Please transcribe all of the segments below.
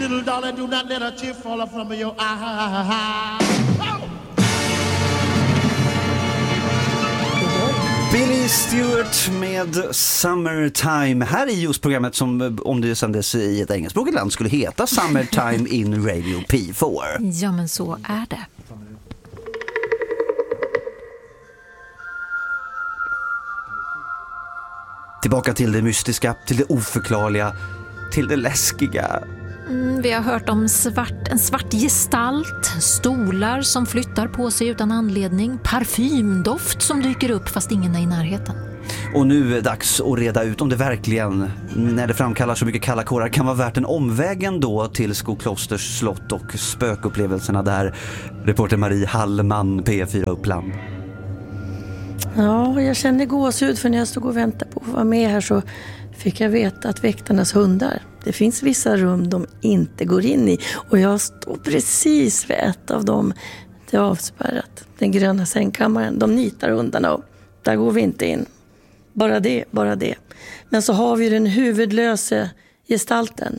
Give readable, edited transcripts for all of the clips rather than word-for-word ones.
Little darling, do not let a tear fall from your eye. Billy Stewart med Summertime här i just programmet som om det sändes i ett engelskspråkigt land skulle heta Summertime in Radio P4. Ja, men så är det. Tillbaka till det mystiska, till det oförklarliga, till det läskiga. Vi har hört om en svart gestalt, stolar som flyttar på sig utan anledning, parfymdoft som dyker upp fast ingen är i närheten. Och nu är det dags att reda ut om det verkligen, när det framkallar så mycket kalla kårar, kan vara värt en omvägen då till Skoklosters slott och spökupplevelserna där. Reporter Marie Hallman, P4 Uppland. Ja, jag kände gåshud för när jag stod och väntade på att vara med här så fick jag veta att väktarnas hundar, det finns vissa rum de inte går in i och jag står precis vid ett av dem. Det är avspärrat, den gröna sängkammaren, de nitar hundarna och där går vi inte in. Bara det. Men så har vi den huvudlösa gestalten.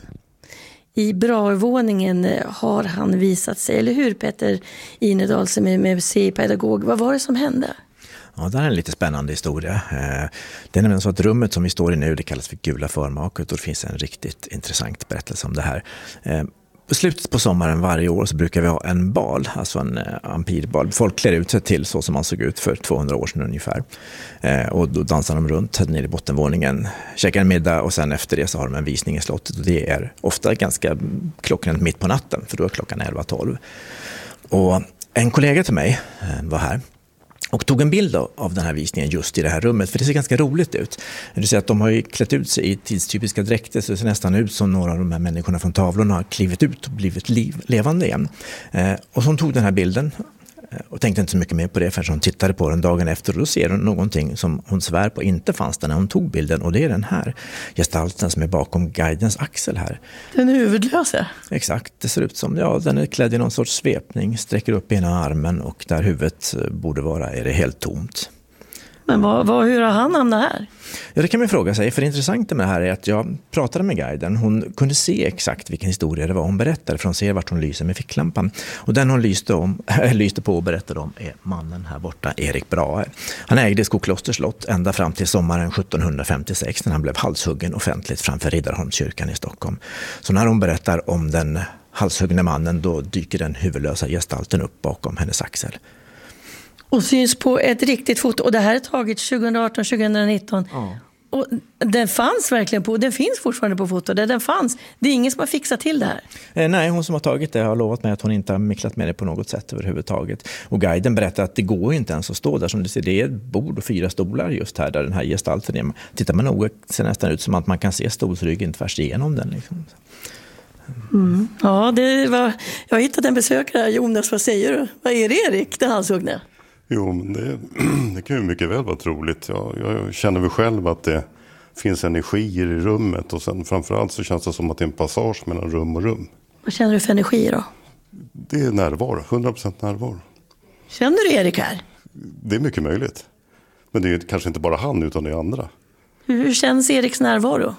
I Bravåningen har han visat sig, eller hur Peter Inedal som är museipedagog, vad var det som hände? Ja, det här är en lite spännande historia. Det är nämligen så att rummet som vi står i nu, det kallas för Gula förmaket och det finns en riktigt intressant berättelse om det här. På slutet på sommaren varje år så brukar vi ha en bal, alltså en ampirbal. Folk klär ut sig till så som man såg ut för 200 år sedan ungefär. Och då dansar de runt nere i bottenvåningen, käkar en middag och sen efter det så har de en visning i slottet. Och det är ofta ganska klockan mitt på natten, för då är klockan 11-12. Och en kollega till mig var här och tog en bild av den här visningen just i det här rummet. För det ser ganska roligt ut. Du ser att de har ju klätt ut sig i tidstypiska dräkter så det ser nästan ut som några av de här människorna från tavlorna har klivit ut och blivit levande igen. Och så hon tog den här bilden och tänkte inte så mycket mer på det förrän hon tittade på den dagen efter och då ser hon någonting som hon svär på inte fanns där när hon tog bilden och det är den här gestalten som är bakom guidens axel här. Den huvudlösa? Exakt, det ser ut som, ja, den är klädd i någon sorts svepning, sträcker upp ena armen och där huvudet borde vara är det helt tomt. Men hur har han hamnat här? Ja, det kan man fråga sig. För det intressanta med det här är att jag pratade med guiden. Hon kunde se exakt vilken historia det var hon berättade. För hon ser vart hon lyser med ficklampan. Och den hon lyste på och berättade om är mannen här borta, Erik Brahe. Han ägde Skoklosters slott ända fram till sommaren 1756 när han blev halshuggen offentligt framför Riddarholmskyrkan i Stockholm. Så när hon berättar om den halshuggne mannen då dyker den huvudlösa gestalten upp bakom hennes axel. Och syns på ett riktigt foto. Och det här är taget 2018-2019. Ja. Och den fanns verkligen på, den finns fortfarande på foto. Där den fanns. Det är ingen som har fixat till det här. Nej, hon som har tagit det har lovat mig att hon inte har micklat med det på något sätt överhuvudtaget. Och guiden berättar att det går ju inte ens att stå där som du ser. Det är ett bord och 4 stolar just här där den här gestalten är. Tittar man noga ser nästan ut som att man kan se stolsryggen tvärs igenom den liksom. Mm. Ja, jag har hittat en besökare här. Jonas, vad säger du? Vad är det Erik, den halshuggne? Jo, men det kan ju mycket väl vara troligt. Jag känner väl själv att det finns energier i rummet och sen framförallt så känns det som att det är en passage mellan rum och rum. Vad känner du för energi då? Det är närvaro, 100% närvaro. Känner du Erik här? Det är mycket möjligt. Men det är kanske inte bara han utan det är andra. Hur känns Eriks närvaro?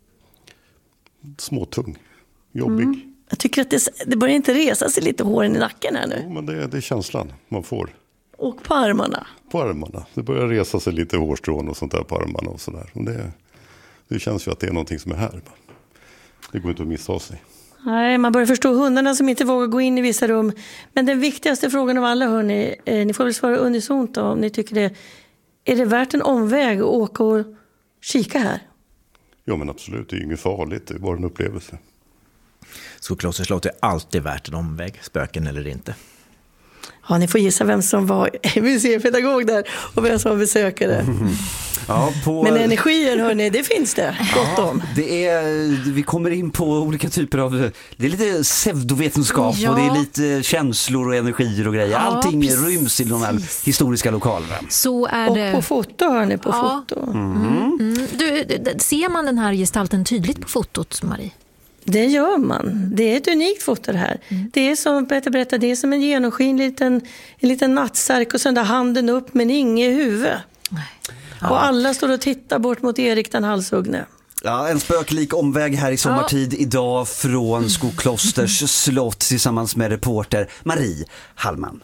Småtung, jobbig. Jag tycker att det börjar inte resa sig lite håren i nacken här nu. Jo, men det är känslan man får. Och på armarna? På armarna. Det börjar resa sig lite hårstrån och sånt där på armarna och sådär. Det känns ju att det är någonting som är här. Det går inte att missa sig. Nej, man börjar förstå hundarna som inte vågar gå in i vissa rum. Men den viktigaste frågan av alla, hörni, ni får väl svara unisont då, om ni tycker det. Är det värt en omväg att åka och kika här? Ja, men absolut. Det är inget farligt. Det är bara en upplevelse. Skoklosters slott är alltid värt en omväg, spöken eller inte. Ja, ni får gissa vem som var museipedagog där och vem som var besökare. Ja, men energier, hörni, det finns det gott om. Vi kommer in på olika typer av, det är lite pseudovetenskap och det är lite känslor och energier och grejer. Ja, allting ryms i de här historiska lokalerna. Så är det. Och på foto, hörni, på foto. Ser man den här gestalten tydligt på fotot, Marie? Det gör man. Det är ett unikt foto det här. Det är som Peter berättade, det är som en genomskinlig en liten nattsärk och sen där handen upp men inget huvud. Nej. Och alla står och tittar bort mot Erik den halshuggne. Ja, en spöklik omväg här i sommartid idag från Skoklosters slott tillsammans med reporter Marie Hallman.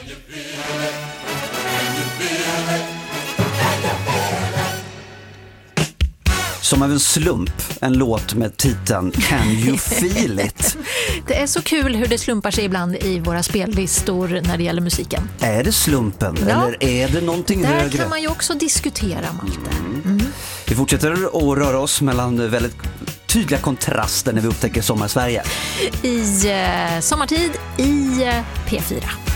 Som av en slump, en låt med titeln Can You Feel It? Det är så kul hur det slumpar sig ibland i våra spellistor när det gäller musiken. Är det slumpen eller är det någonting där högre? Där kan man ju också diskutera, Malte. Vi fortsätter att röra oss mellan väldigt tydliga kontraster när vi upptäcker Sommarsverige. I sommartid i P4.